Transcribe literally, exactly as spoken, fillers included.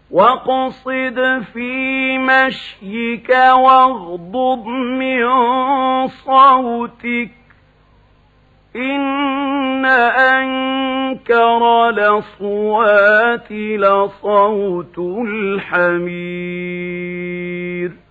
واقصد في مشيك واغضض من صوتك إن أنكر الأصوات لصوت الحمير